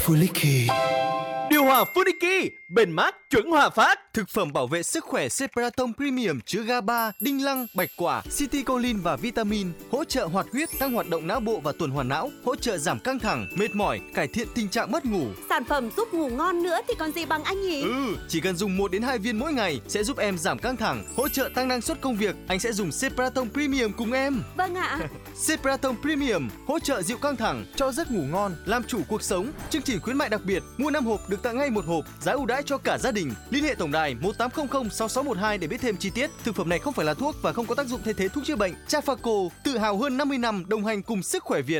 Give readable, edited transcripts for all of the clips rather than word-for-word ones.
Funiki. Điều hòa Funiki, bền mát, chuẩn hòa phát. Thực phẩm bảo vệ sức khỏe Cepraton Premium chứa GABA, đinh lăng, bạch quả, citicoline và vitamin, hỗ trợ hoạt huyết, tăng hoạt động não bộ và tuần hoàn não, hỗ trợ giảm căng thẳng, mệt mỏi, cải thiện tình trạng mất ngủ. Sản phẩm giúp ngủ ngon nữa thì còn gì bằng anh nhỉ? Chỉ cần dùng 1 đến 2 viên mỗi ngày sẽ giúp em giảm căng thẳng, hỗ trợ tăng năng suất công việc. Anh sẽ dùng Cepraton Premium cùng em. Vâng ạ. Cepraton Premium hỗ trợ dịu căng thẳng, cho giấc ngủ ngon, làm chủ cuộc sống. Chương trình khuyến mại đặc biệt, mua 5 hộp được tặng ngay 1 hộp, giá ưu đãi cho cả gia đình. Liên hệ tổng đài 1800 6612 để biết thêm chi tiết. Thực phẩm này không phải là thuốc và không có tác dụng thay thế thuốc chữa bệnh. Trafaco, tự hào hơn 50 năm đồng hành cùng sức khỏe Việt.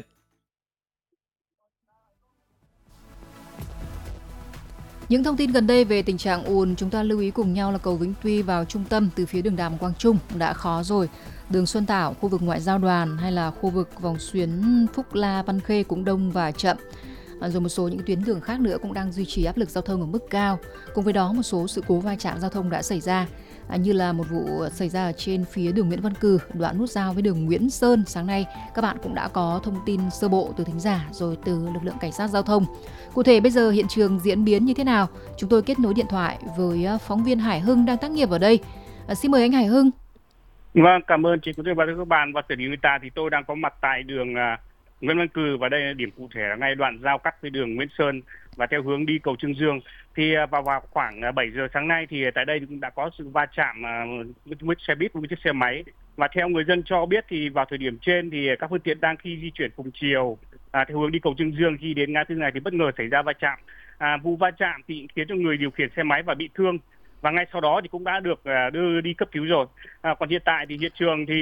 Những thông tin gần đây về tình trạng ùn, chúng ta lưu ý cùng nhau là cầu Vĩnh Tuy vào trung tâm từ phía đường Đàm Quang Trung đã khó rồi. Đường Xuân Tảo, khu vực ngoại giao đoàn hay là khu vực vòng xuyến Phúc La, Văn Khê cũng đông và chậm. Rồi một số những tuyến đường khác nữa cũng đang duy trì áp lực giao thông ở mức cao. Cùng với đó một số sự cố va chạm giao thông đã xảy ra, như là một vụ xảy ra ở trên phía đường Nguyễn Văn Cừ, đoạn nút giao với đường Nguyễn Sơn. Sáng nay các bạn cũng đã có thông tin sơ bộ từ thính giả rồi từ lực lượng cảnh sát giao thông. Cụ thể bây giờ hiện trường diễn biến như thế nào? Chúng tôi kết nối điện thoại với phóng viên Hải Hưng đang tác nghiệp ở đây. Xin mời anh Hải Hưng. Vâng, cảm ơn chị và các bạn. Và thời điểm hiện tại thì tôi đang có mặt tại đường Nguyễn Văn Cừ, và đây là điểm cụ thể là ngay đoạn giao cắt với đường Nguyễn Sơn và theo hướng đi cầu Trương Dương. Thì vào khoảng 7 giờ sáng nay thì tại đây cũng đã có sự va chạm với xe buýt với chiếc xe máy. Và theo người dân cho biết thì vào thời điểm trên thì các phương tiện đang khi di chuyển cùng chiều theo hướng đi cầu Trương Dương, khi đến ngã tư này thì bất ngờ xảy ra va chạm. Vụ va chạm thì khiến cho người điều khiển xe máy và bị thương, và ngay sau đó thì cũng đã được đưa đi cấp cứu rồi. Còn hiện tại thì hiện trường thì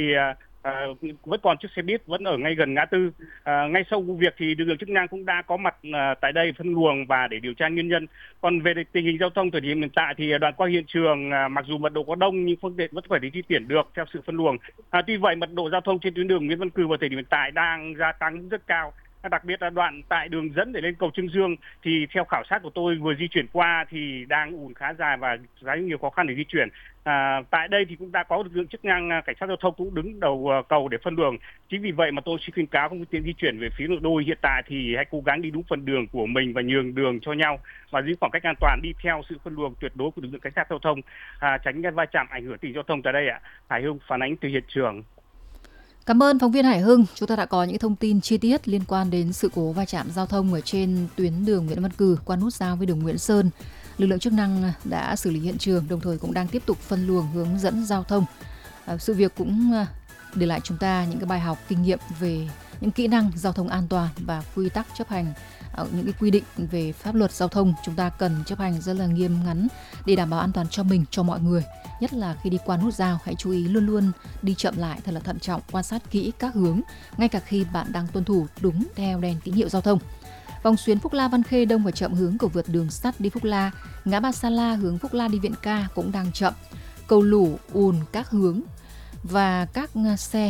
vẫn còn chiếc xe buýt vẫn ở ngay gần ngã tư. Ngay sau vụ việc thì lực lượng chức năng cũng đã có mặt tại đây phân luồng và để điều tra nguyên nhân. Còn về tình hình giao thông thời điểm hiện tại thì đoạn qua hiện trường mặc dù mật độ có đông nhưng phương tiện vẫn phải di chuyển được theo sự phân luồng. Tuy vậy mật độ giao thông trên tuyến đường Nguyễn Văn Cừ vào thời điểm hiện tại đang gia tăng rất cao. Đặc biệt là đoạn tại đường dẫn để lên cầu Trương Dương thì theo khảo sát của tôi vừa di chuyển qua thì đang ùn khá dài và rất nhiều khó khăn để di chuyển. Tại đây thì cũng đã có lực lượng chức năng cảnh sát giao thông cũng đứng đầu cầu để phân luồng. Chính vì vậy mà tôi xin khuyến cáo các phương tiện di chuyển về phía nội đô hiện tại thì hãy cố gắng đi đúng phần đường của mình và nhường đường cho nhau và giữ khoảng cách an toàn, đi theo sự phân luồng tuyệt đối của lực lượng cảnh sát giao thông, tránh va chạm ảnh hưởng tình giao thông tại đây ạ. Hải Hưng phản ánh từ hiện trường. Cảm ơn phóng viên Hải Hưng. Chúng ta đã có những thông tin chi tiết liên quan đến sự cố va chạm giao thông ở trên tuyến đường Nguyễn Văn Cừ qua nút giao với đường Nguyễn Sơn. Lực lượng chức năng đã xử lý hiện trường, đồng thời cũng đang tiếp tục phân luồng hướng dẫn giao thông. Sự việc cũng để lại chúng ta những cái bài học kinh nghiệm về những kỹ năng giao thông an toàn và quy tắc chấp hành những cái quy định về pháp luật giao thông. Chúng ta cần chấp hành rất là nghiêm ngắn để đảm bảo an toàn cho mình, cho mọi người. Nhất là khi đi qua nút giao, hãy chú ý luôn luôn đi chậm lại thật là thận trọng, quan sát kỹ các hướng, ngay cả khi bạn đang tuân thủ đúng theo đèn tín hiệu giao thông. Vòng xuyến Phúc La Văn Khê đông và chậm hướng cầu vượt đường sắt đi Phúc La, ngã ba Sa La hướng Phúc La đi Viện Ca cũng đang chậm. Cầu Lũ ùn các hướng và các xe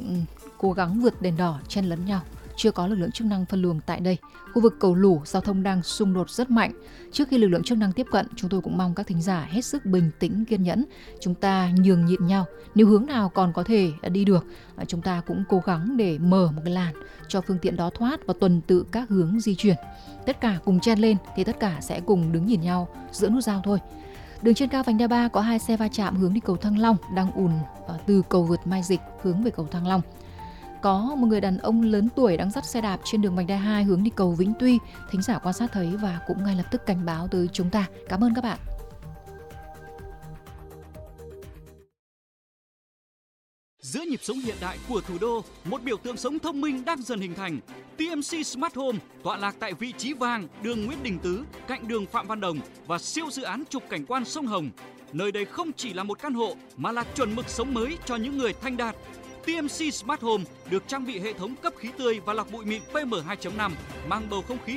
cố gắng vượt đèn đỏ chen lấn nhau. Chưa có lực lượng chức năng phân luồng tại đây. Khu vực cầu Lũ giao thông đang xung đột rất mạnh. Trước khi lực lượng chức năng tiếp cận, chúng tôi cũng mong các thính giả hết sức bình tĩnh, kiên nhẫn. Chúng ta nhường nhịn nhau. Nếu hướng nào còn có thể đi được, chúng ta cũng cố gắng để mở một cái làn cho phương tiện đó thoát và tuần tự các hướng di chuyển. Tất cả cùng chen lên thì tất cả sẽ cùng đứng nhìn nhau giữa nút giao thôi. Đường trên cao vành đai 3 có 2 xe va chạm hướng đi cầu Thăng Long đang ùn từ cầu vượt Mai Dịch hướng về cầu Thăng Long. Có một người đàn ông lớn tuổi đang dắt xe đạp trên đường vành đai 2 hướng đi cầu Vĩnh Tuy. Thính giả quan sát thấy và cũng ngay lập tức cảnh báo tới chúng ta. Cảm ơn các bạn. Giữa nhịp sống hiện đại của thủ đô, một biểu tượng sống thông minh đang dần hình thành. TMC Smart Home tọa lạc tại vị trí vàng, đường Nguyễn Đình Tứ, cạnh đường Phạm Văn Đồng và siêu dự án trục cảnh quan sông Hồng. Nơi đây không chỉ là một căn hộ mà là chuẩn mực sống mới cho những người thanh đạt. TMC Smart Home được trang bị hệ thống cấp khí tươi và lọc bụi mịn PM2.5, mang bầu không khí